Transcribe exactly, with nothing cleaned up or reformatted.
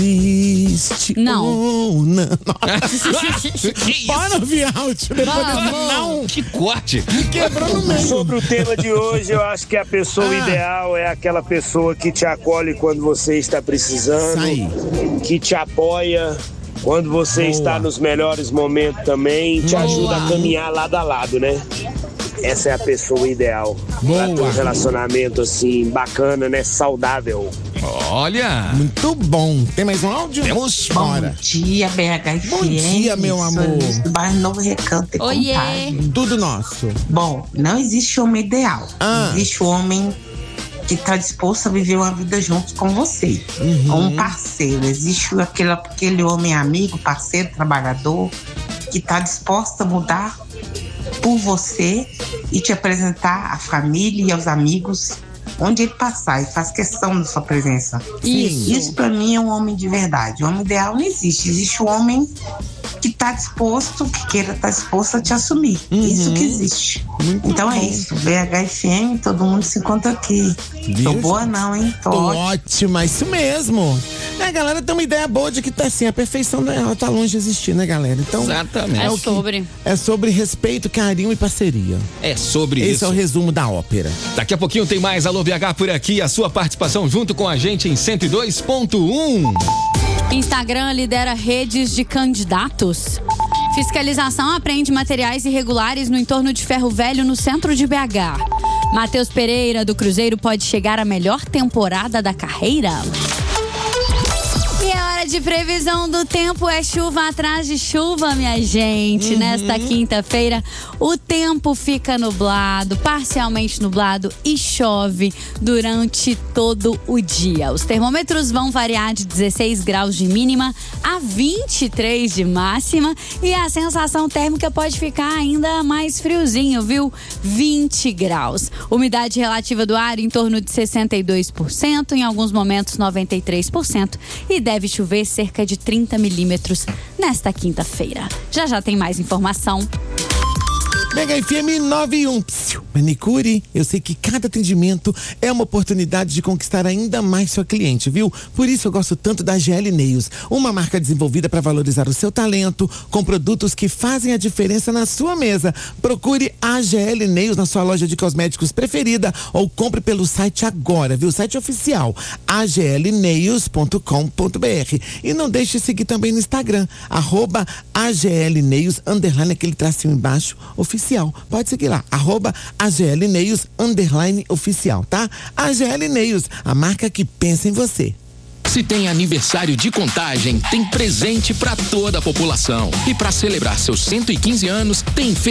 existe. Não. Oh, não. Bora ouvir áudio. Depois não. Que corte. Quebrou no meio. Sobre o tema de hoje, eu acho que a pessoa ah. ideal é aquela pessoa que te acolhe quando você está precisando, Sai. que te apoia quando você Boa. está nos melhores momentos também, te Boa. ajuda a caminhar lado a lado, né? Essa é a pessoa ideal para ter um relacionamento assim bacana, né? Saudável. Olha! Muito bom. Tem mais um áudio? Temos. Bom dia, B H F M. Bom dia, meu amor. Do bairro Novo Recanto e Oiê. Contagem. Tudo nosso. Bom, não existe homem ideal. Ah. Existe homem que está disposto a viver uma vida junto com você. Uhum. Um parceiro. Existe aquele, aquele homem amigo, parceiro, trabalhador, que está disposto a mudar por você e te apresentar à família e aos amigos onde ele passar, e faz questão da sua presença. Isso. Isso para mim é um homem de verdade. O homem ideal não existe. Existe o homem que está disposto, que queira estar tá disposto a te assumir. Uhum. Isso que existe. Muito então bom. É isso. B H F M, todo mundo se encontra aqui. Viu? Tô boa não, hein? Tô, Tô ótima, isso mesmo. É, a galera tem uma ideia boa de que tá assim, a perfeição ela tá longe de existir, né, galera? Então, exatamente. É, é sobre. É sobre respeito, carinho e parceria. É sobre Esse isso. Esse é o resumo da ópera. Daqui a pouquinho tem mais Alô B H por aqui, a sua participação junto com a gente em cento e dois ponto um. Instagram lidera redes de candidatos. Fiscalização apreende materiais irregulares no entorno de Ferro Velho, no centro de B H. Matheus Pereira, do Cruzeiro, pode chegar à melhor temporada da carreira. E é hora de previsão do tempo, é chuva atrás de chuva, minha gente. Uhum. Nesta quinta-feira, o tempo fica nublado, parcialmente nublado e chove durante todo o dia. Os termômetros vão variar de dezesseis graus de mínima a vinte e três de máxima e a sensação térmica pode ficar ainda mais friozinho, viu? vinte graus. Umidade relativa do ar em torno de sessenta e dois por cento, em alguns momentos noventa e três por cento, e deve chover cerca de trinta milímetros nesta quinta-feira. Já já tem mais informação. B H F M noventa e um. Manicure, eu sei que cada atendimento é uma oportunidade de conquistar ainda mais seu cliente, viu? Por isso eu gosto tanto da A G L Nails, uma marca desenvolvida para valorizar o seu talento, com produtos que fazem a diferença na sua mesa. Procure a A G L Nails na sua loja de cosméticos preferida ou compre pelo site agora, viu? Site oficial, a g l nails ponto com ponto b r. E não deixe de seguir também no Instagram, arroba A G L Nails, underline aquele tracinho embaixo, oficial. Pode seguir lá, arroba A G L Nails, underline oficial, tá? A G L Nails, a marca que pensa em você. Se tem aniversário de Contagem, tem presente para toda a população. E para celebrar seus cento e quinze anos, tem